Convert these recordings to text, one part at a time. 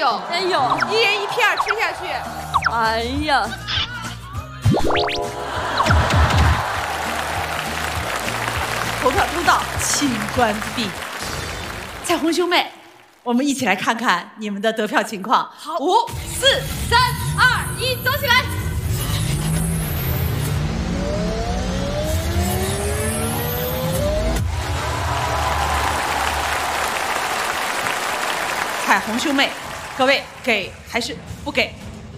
有， 真有， 一人一片吃下去。 哎呀， 投票通道请关闭。彩虹兄妹，我们一起来看看你们的得票情况。好，5、4、3、2、1，走起来！彩虹兄妹，各位给还是不给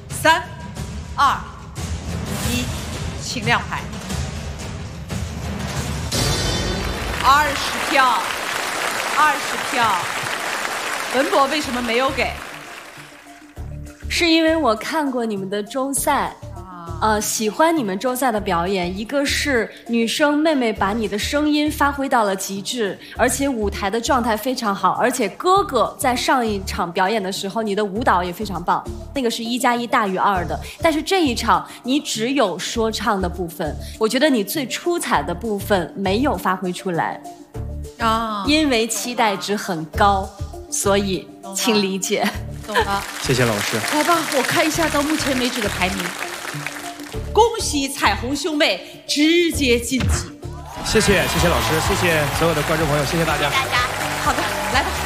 ？3、2、1，请亮牌。20票，20票。文博为什么没有给？ 是因为我看过你们的周赛。喜欢你们周赛的表演，一个是女生妹妹把你的声音发挥到了极致，而且舞台的状态非常好，而且哥哥在上一场表演的时候，你的舞蹈也非常棒，那个是1+1大于2的，但是这一场你只有说唱的部分，我觉得你最出彩的部分没有发挥出来，因为期待值很高，所以请理解。 懂了， 谢谢老师。 来吧，我看一下到目前为止的排名。恭喜彩虹兄妹直接晋级！ 谢谢老师，谢谢所有的观众朋友，谢谢大家。 好的，来吧。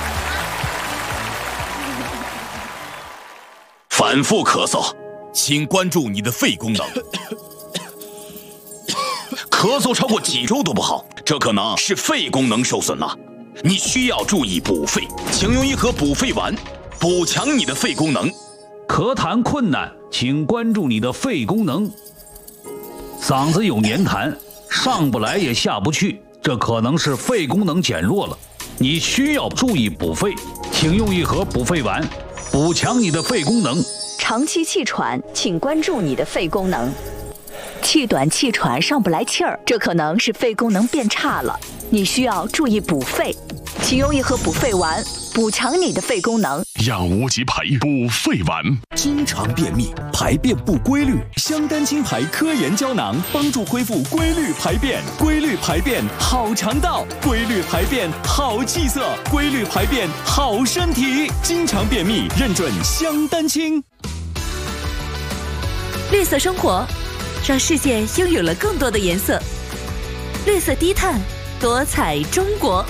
反复咳嗽，请关注你的肺功能。咳嗽超过几周都不好，这可能是肺功能受损了。你需要注意补肺，请用一盒补肺丸，补强你的肺功能。 咳痰困难，请关注你的肺功能。嗓子有黏痰，上不来也下不去，这可能是肺功能减弱了。你需要注意补肺，请用一盒补肺丸，补强你的肺功能。 长期气喘，请关注你的肺功能。气短气喘上不来气儿，这可能是肺功能变差了，你需要注意补肺，请用一盒补肺丸，补强你的肺功能。 养无极牌补肺丸。 经常便秘，排便不规律，香丹青牌科研胶囊帮助恢复规律排便，规律排便好肠道，规律排便好气色，规律排便好身体。经常便秘认准香丹青。 绿色生活，让世界拥有了更多的颜色。绿色低碳，多彩中国。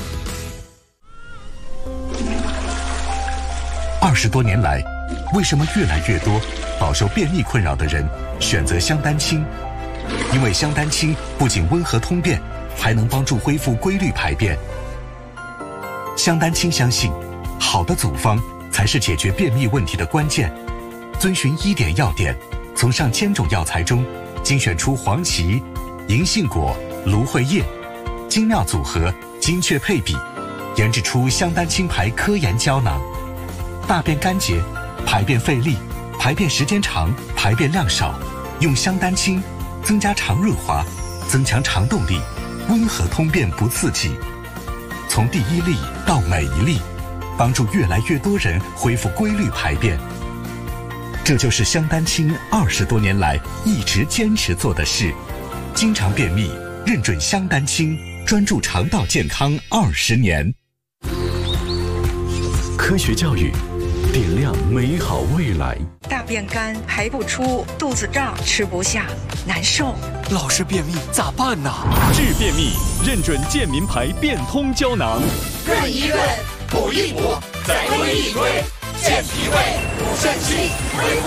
20多年来，为什么越来越多饱受便秘困扰的人选择香丹青？因为香丹青不仅温和通便，还能帮助恢复规律排便。香丹青相信，好的组方才是解决便秘问题的关键。遵循1点要点，从上千种药材中精选出黄芪、银杏果、芦荟叶，精妙组合，精确配比，研制出香丹青牌科研胶囊。大便干结，排便费力，排便时间长，排便量少，用香丹青增加肠润滑，增强肠动力，温和通便不刺激。从第1粒到每一粒，帮助越来越多人恢复规律排便。这就是香丹青20多年来一直坚持做的事。经常便秘，认准香丹青，专注肠道健康20年。 科学教育，点亮美好未来。 大便干，排不出，肚子胀，吃不下，难受。 老是便秘咋办呢？治便秘，认准健民牌变通胶囊。 润一润，补一补，再推一推，健脾胃，补肾气，恢复